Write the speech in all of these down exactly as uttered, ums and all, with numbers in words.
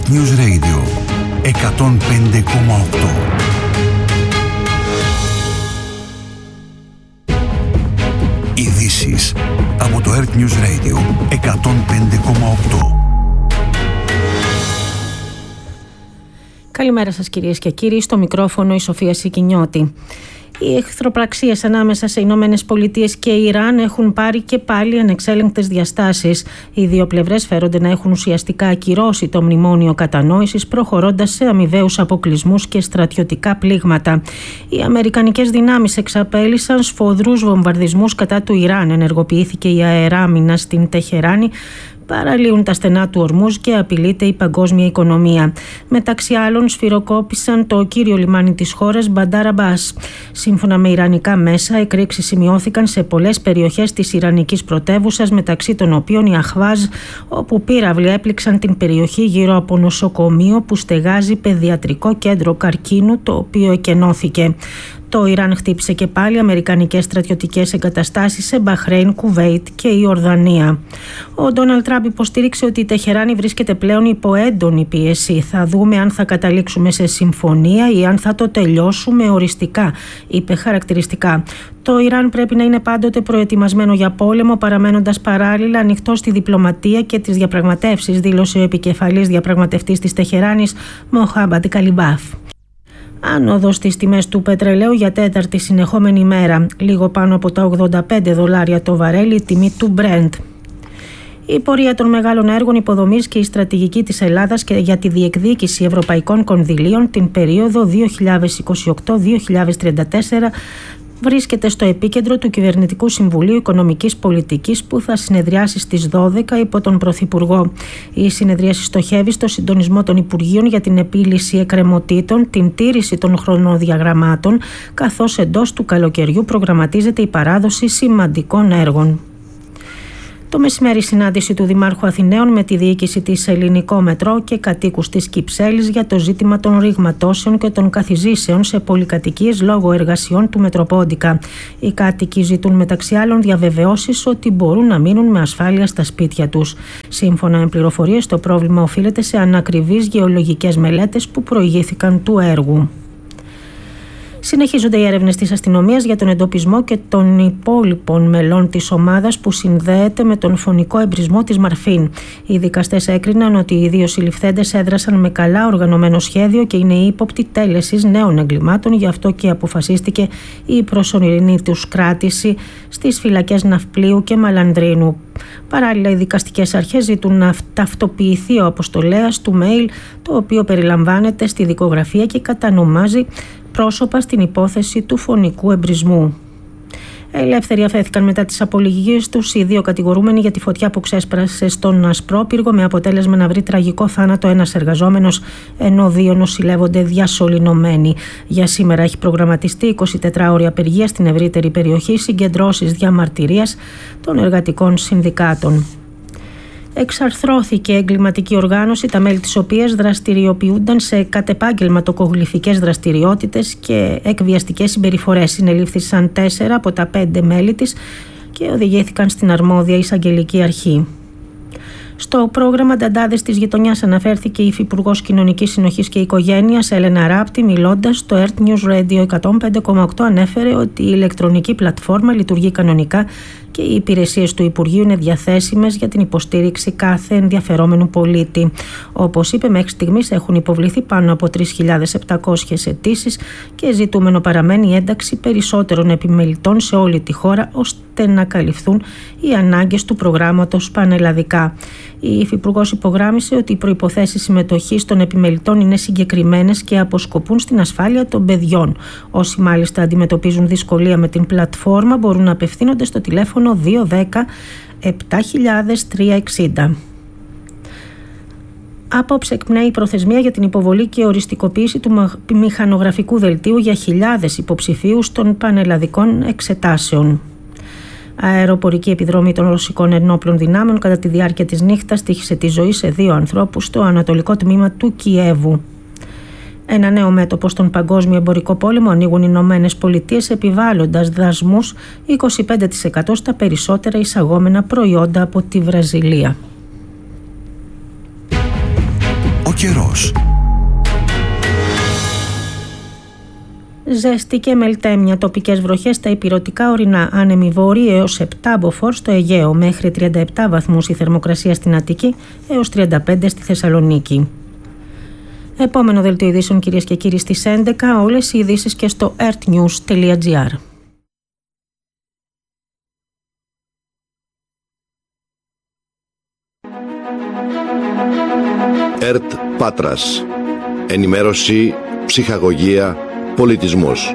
Earth News Radio εκατόν πέντε κόμμα οκτώ. Ειδήσεις από το Earth News Radio εκατόν πέντε κόμμα οκτώ. Καλημέρα σας κυρίες και κύριοι, στο μικρόφωνο η Σοφία Σικινιώτη. Οι εχθροπραξίες ανάμεσα σε Ηνωμένες Πολιτείες και Ιράν έχουν πάρει και πάλι ανεξέλεγκτες διαστάσεις. Οι δύο πλευρές φέρονται να έχουν ουσιαστικά ακυρώσει το μνημόνιο κατανόησης, προχωρώντας σε αμοιβαίους αποκλεισμούς και στρατιωτικά πλήγματα. Οι αμερικανικές δυνάμεις εξαπέλυσαν σφοδρούς βομβαρδισμούς κατά του Ιράν. Ενεργοποιήθηκε η αεράμινα στην Τεχεράνη. Παραλύουν τα στενά του Ορμούζ και απειλείται η παγκόσμια οικονομία. Μεταξύ άλλων, σφυροκόπησαν το κύριο λιμάνι της χώρας, Μπαντάρ Αμπάς. Σύμφωνα με ιρανικά μέσα, εκρήξεις σημειώθηκαν σε πολλές περιοχές της ιρανικής πρωτεύουσας, μεταξύ των οποίων η Αχβάζ, όπου πύραυλοι έπληξαν την περιοχή γύρω από νοσοκομείο που στεγάζει παιδιατρικό κέντρο καρκίνου, το οποίο εκενώθηκε. Το Ιράν χτύπησε και πάλι αμερικανικές στρατιωτικές εγκαταστάσεις σε Μπαχρέιν, Κουβέιτ και η Ορδανία. Ο Ντόναλντ Τραμπ υποστήριξε ότι η Τεχεράνη βρίσκεται πλέον υπό έντονη πίεση. Θα δούμε αν θα καταλήξουμε σε συμφωνία ή αν θα το τελειώσουμε οριστικά, είπε χαρακτηριστικά. Το Ιράν πρέπει να είναι πάντοτε προετοιμασμένο για πόλεμο, παραμένοντας παράλληλα ανοιχτό στη διπλωματία και τις διαπραγματεύσεις, δήλωσε ο επικεφαλής διαπραγματευτής της Τεχεράνης, Μοχάμπαντ Καλιμπάφ. Άνοδος στις τιμές του πετρελαίου για τέταρτη συνεχόμενη μέρα, λίγο πάνω από τα ογδόντα πέντε δολάρια το βαρέλι η τιμή του Brent. Η πορεία των μεγάλων έργων υποδομής και η στρατηγική της Ελλάδας και για τη διεκδίκηση ευρωπαϊκών κονδυλίων την περίοδο δύο χιλιάδες είκοσι οκτώ με δύο χιλιάδες τριάντα τέσσερα βρίσκεται στο επίκεντρο του Κυβερνητικού Συμβουλίου Οικονομικής Πολιτικής που θα συνεδριάσει στις δώδεκα υπό τον Πρωθυπουργό. Η συνεδρίαση στοχεύει στο συντονισμό των Υπουργείων για την επίλυση εκκρεμωτήτων, την τήρηση των χρονοδιαγραμμάτων, καθώς εντός του καλοκαιριού προγραμματίζεται η παράδοση σημαντικών έργων. Το μεσημέρι συνάντηση του Δημάρχου Αθηναίων με τη διοίκηση της Ελληνικό Μετρό και κατοίκους της Κυψέλης για το ζήτημα των ρηγματώσεων και των καθιζήσεων σε πολυκατοικίες λόγω εργασιών του Μετροπόντικα. Οι κάτοικοι ζητούν μεταξύ άλλων διαβεβαιώσεις ότι μπορούν να μείνουν με ασφάλεια στα σπίτια τους. Σύμφωνα με πληροφορίες, το πρόβλημα οφείλεται σε ανακριβείς γεωλογικές μελέτες που προηγήθηκαν του έργου. Συνεχίζονται οι έρευνες της αστυνομίας για τον εντοπισμό και των υπόλοιπων μελών της ομάδας που συνδέεται με τον φωνικό εμπρισμό της Μαρφίν. Οι δικαστές έκριναν ότι οι δύο συλληφθέντες έδρασαν με καλά οργανωμένο σχέδιο και είναι ύποπτοι τέλεσης νέων εγκλημάτων, γι' αυτό και αποφασίστηκε η προσωρινή τους κράτηση στις φυλακές Ναυπλίου και Μαλανδρίνου. Παράλληλα, οι δικαστικές αρχές ζητούν να ταυτοποιηθεί ο αποστολέας του mail, το οποίο περιλαμβάνεται στη δικογραφία και κατανομάζει πρόσωπα στην υπόθεση του φωνικού εμπρισμού. Ελεύθεροι αφέθηκαν μετά τις απολογίες τους οι δύο κατηγορούμενοι για τη φωτιά που ξέσπρασε στον Ασπρόπυργο, με αποτέλεσμα να βρει τραγικό θάνατο ένας εργαζόμενος, ενώ δύο νοσηλεύονται διασωληνωμένοι. Για σήμερα έχει προγραμματιστεί εικοσιτετράωρη απεργία στην ευρύτερη περιοχή, συγκεντρώσεις διαμαρτυρίας των εργατικών συνδικάτων. Εξαρθρώθηκε εγκληματική οργάνωση, τα μέλη της οποίας δραστηριοποιούνταν σε κατεπάγγελματοκογλυφικές δραστηριότητες και εκβιαστικές συμπεριφορές. Συνελήφθησαν τέσσερα από τα πέντε μέλη της και οδηγήθηκαν στην αρμόδια εισαγγελική αρχή. Στο πρόγραμμα Νταντάδες της Γειτονιάς αναφέρθηκε η Υφυπουργός Κοινωνικής Συνοχής και Οικογένειας Έλενα Ράπτη, μιλώντας στο Earth News Radio εκατόν πέντε κόμμα οκτώ, ανέφερε ότι η ηλεκτρονική πλατφόρμα λειτουργεί κανονικά και οι υπηρεσίες του Υπουργείου είναι διαθέσιμες για την υποστήριξη κάθε ενδιαφερόμενου πολίτη. Όπως είπε, μέχρι στιγμής έχουν υποβληθεί πάνω από τρεις χιλιάδες επτακόσιες αιτήσεις και ζητούμενο παραμένει η ένταξη περισσότερων επιμελητών σε όλη τη χώρα, ώστε να καλυφθούν οι ανάγκες του προγράμματος πανελλαδικά. Η Υφυπουργός υπογράμμισε ότι οι προϋποθέσεις συμμετοχής των επιμελητών είναι συγκεκριμένες και αποσκοπούν στην ασφάλεια των παιδιών. Όσοι μάλιστα αντιμετωπίζουν δυσκολία με την πλατφόρμα μπορούν να απευθύνονται στο τηλέφωνο δύο δέκα επτά χιλιάδες τριακόσια εξήντα. Απόψε εκπνέει η προθεσμία για την υποβολή και οριστικοποίηση του μηχανογραφικού δελτίου για χιλιάδες υποψηφίους των πανελλαδικών εξετάσεων. Αεροπορική επιδρομή των ρωσικών ενόπλων δυνάμεων κατά τη διάρκεια της νύχτας τύχησε τη ζωή σε δύο ανθρώπους στο ανατολικό τμήμα του Κιέβου. Ένα νέο μέτωπο στον παγκόσμιο εμπορικό πόλεμο ανοίγουν οι Ηνωμένες Πολιτείες, επιβάλλοντας δασμούς είκοσι πέντε τοις εκατό στα περισσότερα εισαγόμενα προϊόντα από τη Βραζιλία. καιρός. Ζέστη και μελτέμια, τοπικές βροχές στα ηπειρωτικά ορεινά, άνεμοι βόρειοι έως επτά μποφόρ στο Αιγαίο, μέχρι τριάντα επτά βαθμούς η θερμοκρασία στην Αττική έως τριάντα πέντε στη Θεσσαλονίκη. Επόμενο δελτίο ειδήσεων, κυρίες και κύριοι, στις έντεκα, όλες οι ειδήσεις και στο ertnews τελεία gr. ΕΡΤ Πάτρας. Ενημέρωση, ψυχαγωγία, πολιτισμός.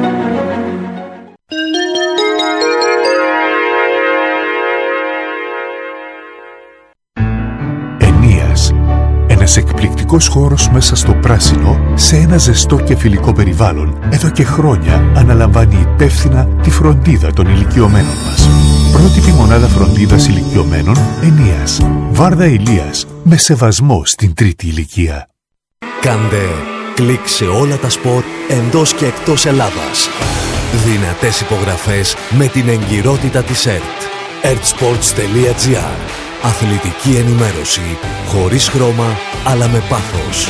Ενίας. Ένας εκπληκτικός χώρος μέσα στο πράσινο, σε ένα ζεστό και φιλικό περιβάλλον, εδώ και χρόνια αναλαμβάνει υπεύθυνα τη φροντίδα των ηλικιωμένων μας. Πρότυπη μονάδα φροντίδας ηλικιωμένων Ενίας. Βάρδα Ηλίας, με σεβασμό στην τρίτη ηλικία. Κάντε κλικ σε όλα τα σπορ εντός και εκτός Ελλάδας. Δυνατές υπογραφές με την εγκυρότητα της ΕΡΤ. ερτsports τελεία gr. Αθλητική ενημέρωση χωρίς χρώμα, αλλά με πάθος.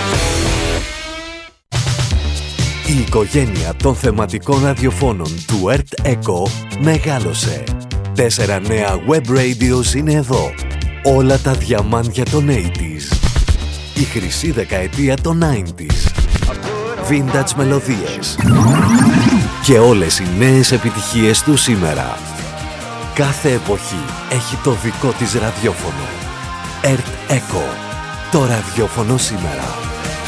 Η οικογένεια των θεματικών ραδιοφώνων του ΕΡΤ Echo μεγάλωσε. Τέσσερα νέα web radios είναι εδώ. Όλα τα διαμάντια των ογδόντα. Η χρυσή δεκαετία των ενενήντα. Vintage μελωδίες. Και όλες οι νέες επιτυχίες του σήμερα. Κάθε εποχή έχει το δικό της ραδιόφωνο. ΕΡΤ Echo. Το ραδιόφωνο σήμερα.